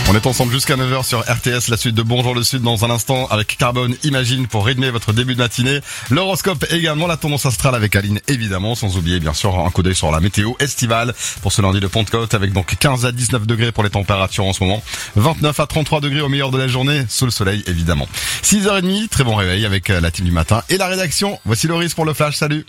On est ensemble jusqu'à 9h sur RTS, la suite de Bonjour le Sud dans un instant avec Carbone Imagine pour rythmer votre début de matinée. L'horoscope également, la tendance astrale avec Aline évidemment, sans oublier bien sûr un coup d'œil sur la météo estivale pour ce lundi de Pentecôte avec donc 15 à 19 degrés pour les températures en ce moment, 29 à 33 degrés au meilleur de la journée, sous le soleil évidemment. 6h30, très bon réveil avec la team du matin et la rédaction. Voici Loris pour le flash, salut.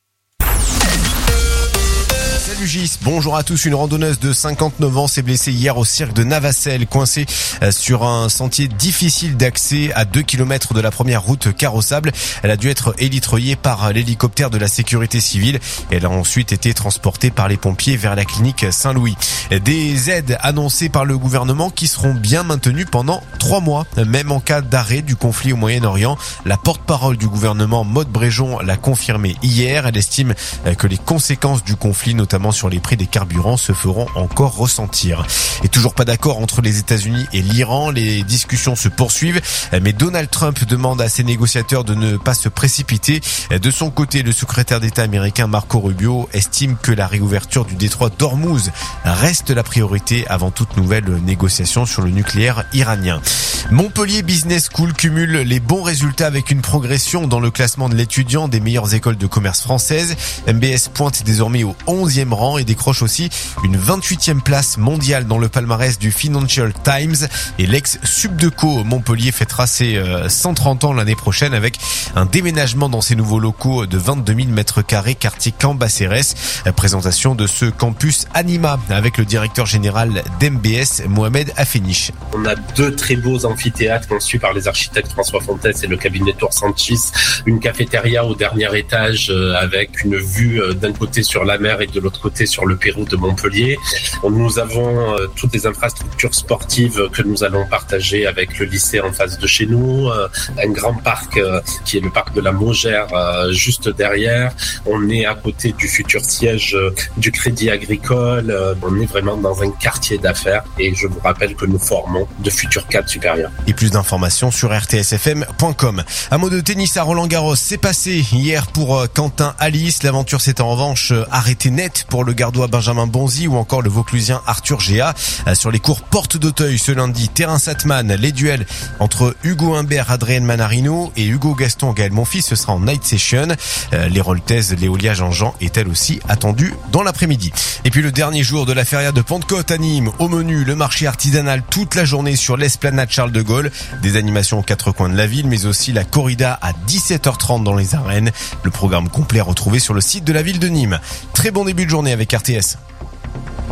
Salut Gis, bonjour à tous. Une randonneuse de 59 ans s'est blessée hier au cirque de Navacelles, coincée sur un sentier difficile d'accès à 2 km de la première route carrossable. Elle a dû être élitreillée par l'hélicoptère de la sécurité civile. Elle a ensuite été transportée par les pompiers vers la clinique Saint-Louis. Des aides annoncées par le gouvernement qui seront bien maintenues pendant 3 mois, même en cas d'arrêt du conflit au Moyen-Orient. La porte-parole du gouvernement, Maude Bréjon, l'a confirmé hier. Elle estime que les conséquences du conflit, notamment sur les prix des carburants, se feront encore ressentir. Et toujours pas d'accord entre les États-Unis et l'Iran. Les discussions se poursuivent, mais Donald Trump demande à ses négociateurs de ne pas se précipiter. De son côté, le secrétaire d'État américain Marco Rubio estime que la réouverture du détroit d'Ormuz reste la priorité avant toute nouvelle négociation sur le nucléaire iranien. Montpellier Business School cumule les bons résultats avec une progression dans le classement de l'étudiant des meilleures écoles de commerce françaises. MBS pointe désormais au 11e rang et décroche aussi une 28e place mondiale dans le palmarès du Financial Times. Et l'ex-Subdeco Montpellier fêtera ses 130 ans l'année prochaine avec un déménagement dans ses nouveaux locaux de 22 000 mètres carrés quartier Cambacérès. Présentation de ce campus Anima avec le directeur général d'MBS, Mohamed Afenich. On a 2 très beaux amphithéâtres conçus par les architectes François Fontès et le cabinet Tour Sanchis, une cafétéria au dernier étage avec une vue d'un côté sur la mer et de l'autre côté sur le Pérou de Montpellier. Nous avons toutes les infrastructures sportives que nous allons partager avec le lycée en face de chez nous, un grand parc qui est le parc de la Maugère juste derrière. On est à côté du futur siège du Crédit Agricole. On est vraiment dans un quartier d'affaires et je vous rappelle que nous formons de futurs cadres supérieurs. Et plus d'informations sur rtsfm.com. Un mot de tennis à Roland-Garros, c'est passé hier pour Quentin Alice. L'aventure s'est en revanche arrêtée net pour le Gardois Benjamin Bonzi ou encore le Vauclusien Arthur Géa. Sur les cours Porte d'Auteuil ce lundi, terrain Satman, les duels entre Hugo Humbert, Adrien Manarino et Hugo Gaston Gaël Monfils, ce sera en night session. L'Héroltaise Léolia Jean-Jean est elle aussi attendue dans l'après-midi. Et puis le dernier jour de la feria de Pentecôte à Nîmes, au menu le marché artisanal toute la journée sur l'esplanade Charles de Gaulle. Des animations aux 4 coins de la ville, mais aussi la corrida à 17h30 dans les arènes. Le programme complet retrouvé sur le site de la ville de Nîmes. Très bon début de journée avec RTS.